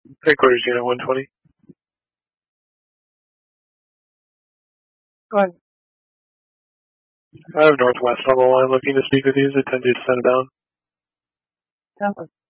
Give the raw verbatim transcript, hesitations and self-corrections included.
Headquarters unit one twenty. Go ahead. I have Northwest on the line looking to speak with you. Is it ten to send down? Temper.